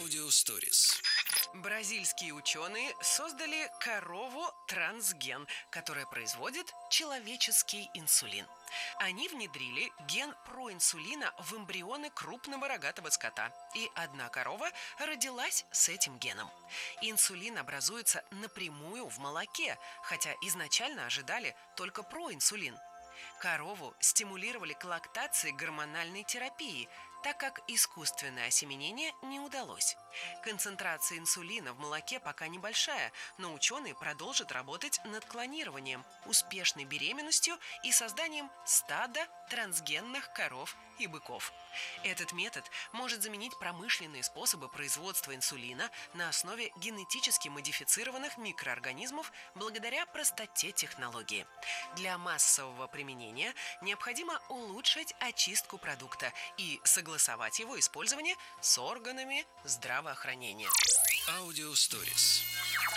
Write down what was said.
Аудиосторис. Бразильские ученые создали корову-трансген, которая производит человеческий инсулин. Они внедрили ген проинсулина в эмбрионы крупного рогатого скота, и одна корова родилась с этим геном. Инсулин образуется напрямую в молоке, хотя изначально ожидали только проинсулин. Корову стимулировали к лактации гормональной терапии, так как искусственное осеменение не удалось. Концентрация инсулина в молоке пока небольшая, но ученые продолжат работать над клонированием, успешной беременностью и созданием стада трансгенных коров и быков. Этот метод может заменить промышленные способы производства инсулина на основе генетически модифицированных микроорганизмов благодаря простоте технологии. Для массового применения необходимо улучшить очистку продукта и согласовать его использование с органами здравоохранения. Аудиосторис.